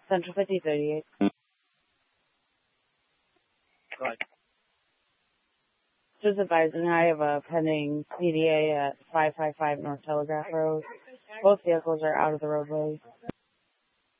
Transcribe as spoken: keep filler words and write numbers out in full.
Central fifty thirty-eight. Right. Just advising I have a pending P D A at five five five North Telegraph Road. Both vehicles are out of the roadway.